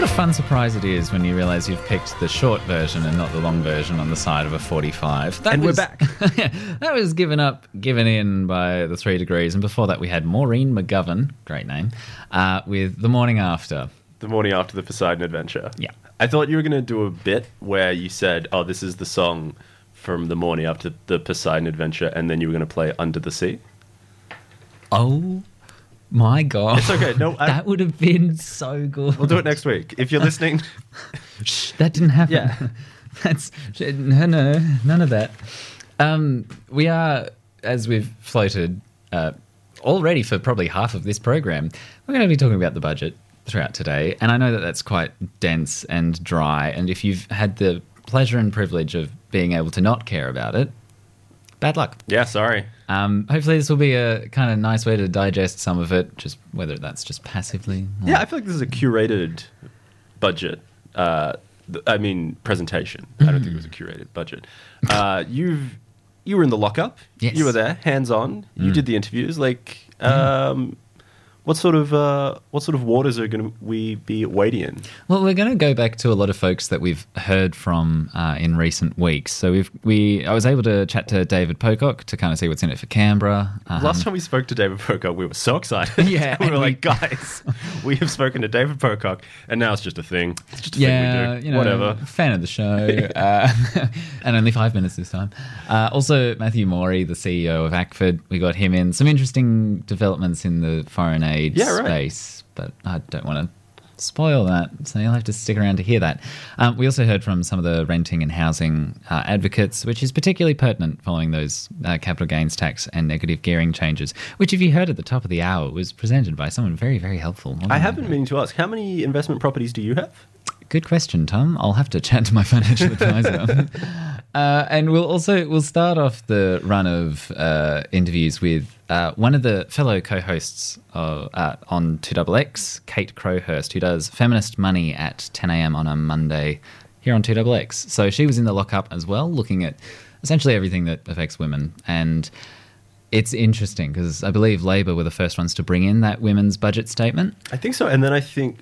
a fun surprise it is when you realise you've picked the short version and not the long version on the side of a 45. We're back. That was given in by the 3 Degrees. And before that, we had Maureen McGovern, great name, with The Morning After. The Morning After the Poseidon Adventure. Yeah. I thought you were going to do a bit where you said, oh, this is the song from The Morning After the Poseidon Adventure, and then you were going to play Under the Sea. Oh, my God. It's okay. No, that would have been so good. We'll do it next week. If you're listening. Shh, that didn't happen. Yeah. No, none of that. We are, as we've floated already for probably half of this program, we're going to be talking about the budget throughout today. And I know that that's quite dense and dry. And if you've had the pleasure and privilege of being able to not care about it, bad luck. Yeah, sorry. Hopefully this will be a kind of nice way to digest some of it, just whether that's just passively. Yeah, I feel like this is a curated budget. Presentation. I don't think it was a curated budget. You were in the lockup. Yes. You were there, hands on. You did the interviews. What sort of waters are we be wading in? Well, we're going to go back to a lot of folks that we've heard from in recent weeks. So I was able to chat to David Pocock to kind of see what's in it for Canberra. Last time we spoke to David Pocock, we were so excited. Yeah, we were like, guys, we have spoken to David Pocock, and now it's just a thing. It's just a thing we do. Whatever. Fan of the show, and only 5 minutes this time. Also, Matthew Morey, the CEO of ACFID, we got him in. Some interesting developments in the foreign aid space, but I don't want to spoil that, so you'll have to stick around to hear that. We also heard from some of the renting and housing advocates, which is particularly pertinent following those capital gains tax and negative gearing changes, which, if you heard at the top of the hour, was presented by someone very, very helpful. I haven't been meaning to ask, how many investment properties do you have? Good question, Tom. I'll have to chat to my financial advisor. And we'll start off the run of interviews with one of the fellow co-hosts on 2XX, Kate Crowhurst, who does Feminist Money at 10 a.m. on a Monday here on 2XX. So she was in the lockup as well, looking at essentially everything that affects women. And it's interesting because I believe Labor were the first ones to bring in that women's budget statement. I think so. And then I think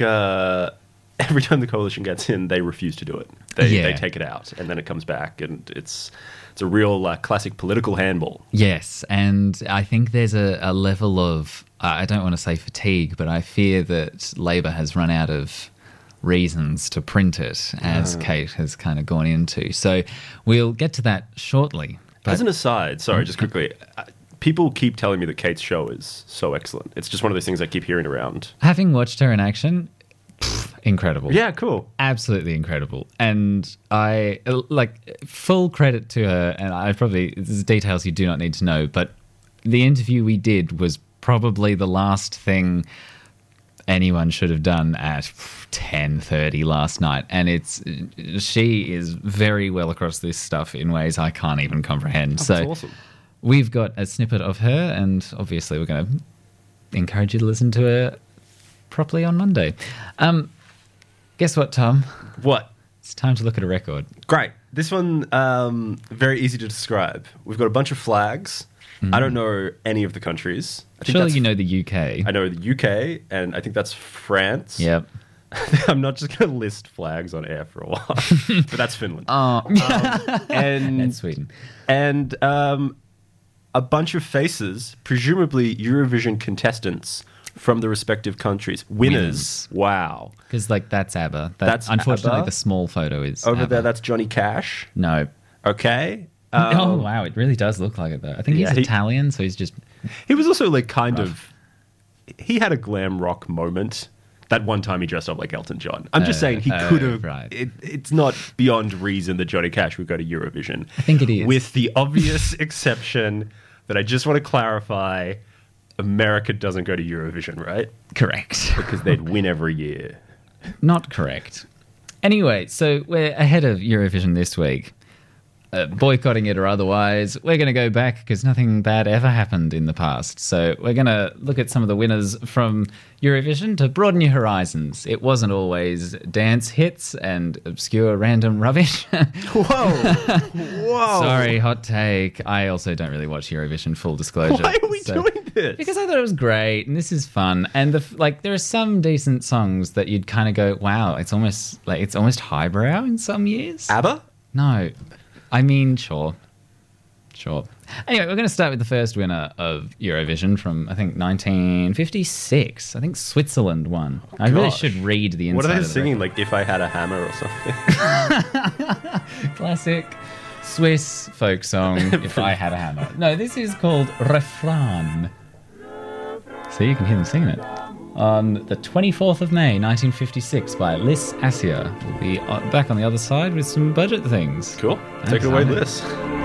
every time the coalition gets in, they refuse to do it. They take it out, and then it comes back, and it's a real classic political handball. Yes, and I think there's a level of, I don't want to say fatigue, but I fear that Labor has run out of reasons to print it, as Kate has kind of gone into. So we'll get to that shortly. But as an aside, sorry, just quickly, people keep telling me that Kate's show is so excellent. It's just one of those things I keep hearing around. Having watched her in action, incredible. Yeah, cool. Absolutely incredible. And I, full credit to her, and this is details you do not need to know, but the interview we did was probably the last thing anyone should have done at 10:30 last night. And she is very well across this stuff in ways I can't even comprehend. Oh, so that's awesome. We've got a snippet of her, and obviously we're going to encourage you to listen to her properly on Monday. Guess what, Tom? What? It's time to look at a record. Great. This one, very easy to describe. We've got a bunch of flags. I don't know any of the countries. Surely you know the UK. I know the UK, and I think that's France. Yep. I'm not just going to list flags on air for a while, but that's Finland. And Sweden. And a bunch of faces, presumably Eurovision contestants from the respective countries. Winners. Wow. Because, that's ABBA. That's unfortunately, ABBA. the small photo is Over ABBA. there, that's Johnny Cash. No. Okay. Oh, wow. It really does look like it, though. I think he's Italian, so he's just... He was also, he had a glam rock moment. That one time he dressed up like Elton John. I'm just saying he could have... Right. It's not beyond reason that Johnny Cash would go to Eurovision. I think it is. With the obvious exception that I just want to clarify, America doesn't go to Eurovision, right? Correct. Because they'd win every year. Not correct. Anyway, so we're ahead of Eurovision this week. Boycotting it or otherwise, we're going to go back because nothing bad ever happened in the past. So we're going to look at some of the winners from Eurovision to broaden your horizons. It wasn't always dance hits and obscure random rubbish. Whoa. Sorry, hot take. I also don't really watch Eurovision, full disclosure. Why are we doing this? Because I thought it was great, and this is fun, and there are some decent songs that you'd kind of go, "Wow, it's almost highbrow in some years." ABBA? No, I mean, sure. Anyway, we're going to start with the first winner of Eurovision from, I think, 1956. I think Switzerland won. I really should read the inside. What are they of singing? Like "If I Had a Hammer" or something? Classic Swiss folk song, "If I Had a Hammer." No, this is called Refrain. So you can hear them singing it. On the 24th of May, 1956, by Liz Assia. We'll be back on the other side with some budget things. Cool. Take it away, Liz.